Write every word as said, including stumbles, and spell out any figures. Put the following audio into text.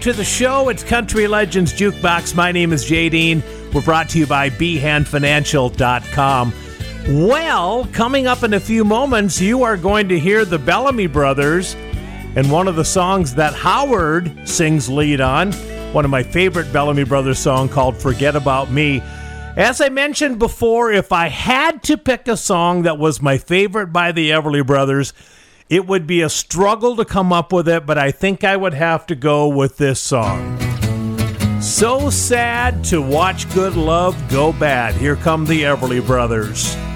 to the show. It's Country Legends Jukebox. My name is Jay Dean. We're brought to you by behan financial dot com. Well, coming up in a few moments, you are going to hear the Bellamy Brothers and one of the songs that Howard sings lead on, one of my favorite Bellamy Brothers song called Forget About Me. As I mentioned before, if I had to pick a song that was my favorite by the Everly Brothers, it would be a struggle to come up with it, but I think I would have to go with this song. So sad to watch good love go bad. Here come the Everly Brothers.